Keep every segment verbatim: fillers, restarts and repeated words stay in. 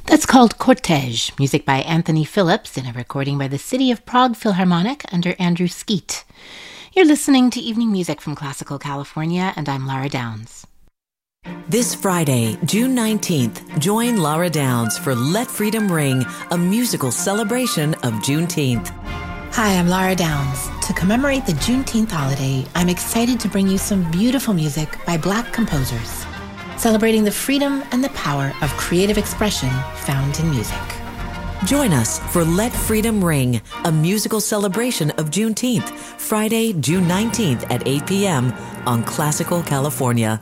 That's called Cortège, music by Anthony Phillips in a recording by the City of Prague Philharmonic under Andrew Skeet. You're listening to Evening Music from Classical California, and I'm Lara Downs. This Friday, June nineteenth, join Lara Downs for Let Freedom Ring, a musical celebration of Juneteenth. Hi, I'm Lara Downs. To commemorate the Juneteenth holiday, I'm excited to bring you some beautiful music by Black composers, celebrating the freedom and the power of creative expression found in music. Join us for Let Freedom Ring, a musical celebration of Juneteenth, Friday, June nineteenth at eight p.m. on Classical California.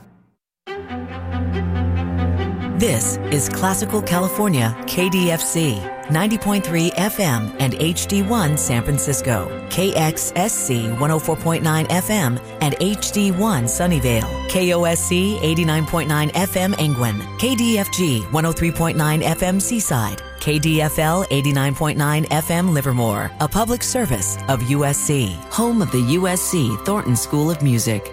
This is Classical California, K D F C, ninety point three F M and H D one San Francisco, K X S C one oh four point nine F M and H D one Sunnyvale, K O S C eighty-nine point nine F M Angwin, K D F G one oh three point nine F M Seaside, K D F L eighty-nine point nine F M Livermore, a public service of U S C, home of the U S C Thornton School of Music.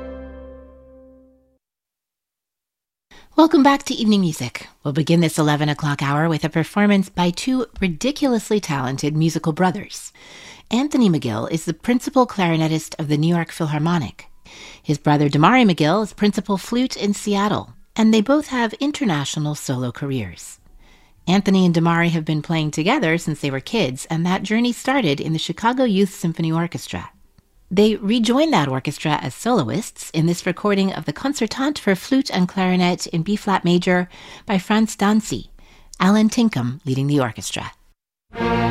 Welcome back to Evening Music. We'll begin this eleven o'clock hour with a performance by two ridiculously talented musical brothers. Anthony McGill is the principal clarinetist of the New York Philharmonic. His brother Damari McGill is principal flute in Seattle, and they both have international solo careers. Anthony and Damari have been playing together since they were kids, and that journey started in the Chicago Youth Symphony Orchestra. They rejoined that orchestra as soloists in this recording of the Concertante for Flute and Clarinet in B-flat major by Franz Dancy, Alan Tinkham leading the orchestra.